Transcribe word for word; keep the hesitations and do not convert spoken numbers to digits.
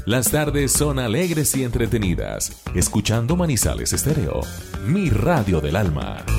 Las tardes son alegres y entretenidas, escuchando Manizales Estéreo, mi radio del alma.